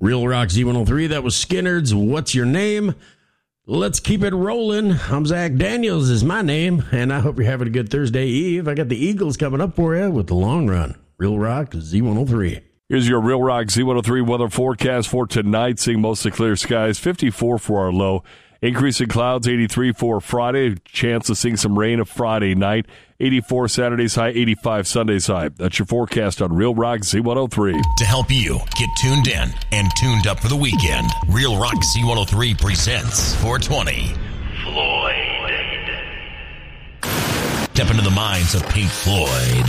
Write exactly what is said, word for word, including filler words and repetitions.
Real Rock Z one oh three, that was Skinner's What's Your Name? Let's keep it rolling. I'm Zach Daniels is my name, and I hope you're having a good Thursday Eve. I got the Eagles coming up for you with the long run. Real Rock Z one oh three. Here's your Real Rock Z one oh three weather forecast for tonight. Seeing mostly clear skies, fifty-four for our low. Increasing clouds, eighty-three for Friday. Chance of seeing some rain of Friday night. eighty-four Saturday's high, eighty-five Sunday's high. That's your forecast on Real Rock Z one oh three. To help you get tuned in and tuned up for the weekend, Real Rock Z one oh three presents four twenty. Floyd. Step into the minds of Pink Floyd.